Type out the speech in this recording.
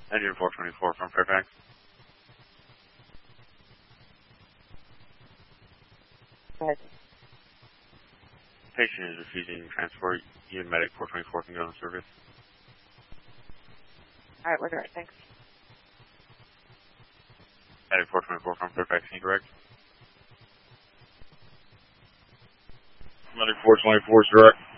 Engine 424 from Fairfax. Go ahead. Patient is refusing transport. You and Medic 424 can go on service. All right, we're direct. Thanks. Medic 424 from Fairfax, incorrect. Medic 424 is direct.